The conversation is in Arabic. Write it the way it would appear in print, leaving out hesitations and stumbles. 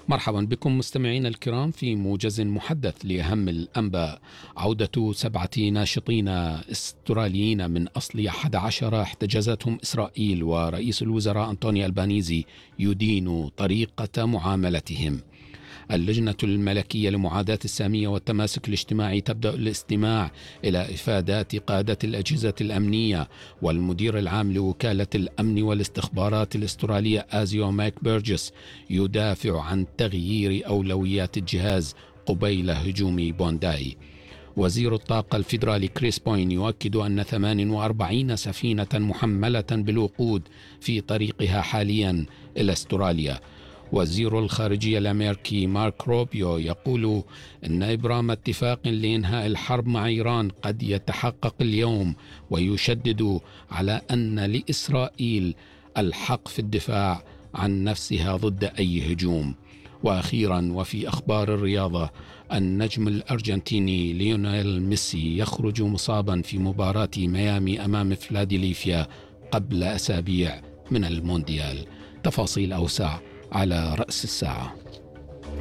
مرحبا بكم مستمعينا الكرام في موجز محدث لأهم الأنباء. عودة 7 ناشطين استراليين من أصل 11 احتجزتهم إسرائيل، ورئيس الوزراء أنطوني ألبانيزي يدين طريقة معاملتهم. اللجنة الملكية لمعاداة السامية والتماسك الاجتماعي تبدأ الاستماع إلى إفادات قادة الأجهزة الأمنية، والمدير العام لوكالة الأمن والاستخبارات الأسترالية آزيو ماك بيرجس يدافع عن تغيير أولويات الجهاز قبيل هجوم بونداي. وزير الطاقة الفيدرالي كريس بوين يؤكد أن 48 سفينة محملة بالوقود في طريقها حاليا إلى أستراليا. وزير الخارجية الأمريكي مارك روبيو يقول أن إبرام اتفاق لإنهاء الحرب مع إيران قد يتحقق اليوم، ويشدد على أن لإسرائيل الحق في الدفاع عن نفسها ضد أي هجوم. وأخيرا وفي أخبار الرياضة، النجم الأرجنتيني ليونيل ميسي يخرج مصابا في مباراة ميامي أمام فلادلفيا قبل أسابيع من المونديال. تفاصيل أوسع على رأس الساعة.